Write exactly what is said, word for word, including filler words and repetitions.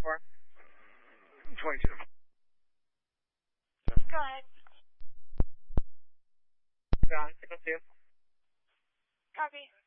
twenty-four. twenty-two. Go ahead. John, signal two. Copy.